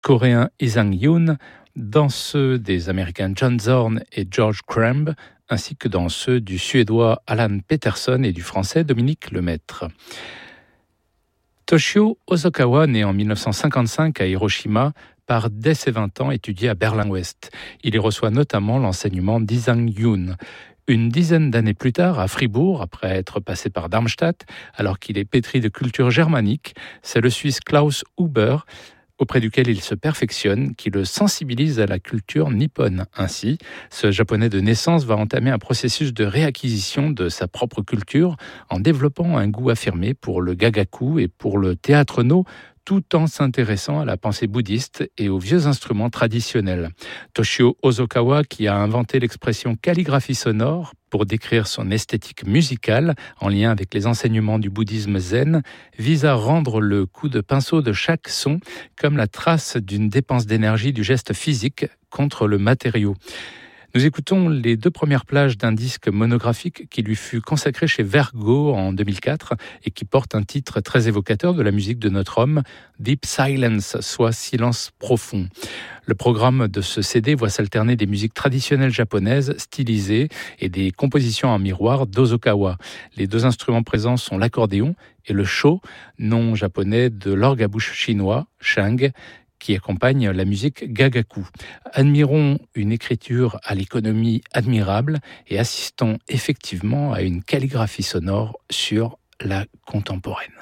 coréen Lee Sang-yoon, dans ceux des Américains John Zorn et George Crumb, ainsi que dans ceux du Suédois Alan Peterson et du Français Dominique Lemaître. Toshio Hosokawa, né en 1955 à Hiroshima, part dès ses 20 ans étudier à Berlin-Ouest. Il y reçoit notamment l'enseignement d'Lee Sang-yoon. Une dizaine d'années plus tard, à Fribourg, après être passé par Darmstadt, alors qu'il est pétri de culture germanique, c'est le Suisse Klaus Huber, auprès duquel il se perfectionne, qui le sensibilise à la culture nippone. Ainsi, ce Japonais de naissance va entamer un processus de réacquisition de sa propre culture en développant un goût affirmé pour le gagaku et pour le théâtre no, tout en s'intéressant à la pensée bouddhiste et aux vieux instruments traditionnels. Toshio Hosokawa, qui a inventé l'expression calligraphie sonore pour décrire son esthétique musicale en lien avec les enseignements du bouddhisme zen, vise à rendre le coup de pinceau de chaque son comme la trace d'une dépense d'énergie du geste physique contre le matériau. Nous écoutons les 2 premières pages d'un disque monographique qui lui fut consacré chez Vergo en 2004 et qui porte un titre très évocateur de la musique de notre homme, Deep Silence, soit silence profond. Le programme de ce CD voit s'alterner des musiques traditionnelles japonaises stylisées et des compositions en miroir d'Hosokawa. Les 2 instruments présents sont l'accordéon et le sho, nom japonais de l'orgue à bouche chinois, shang, qui accompagne la musique gagaku. Admirons une écriture à l'économie admirable et assistons effectivement à une calligraphie sonore sur la contemporaine.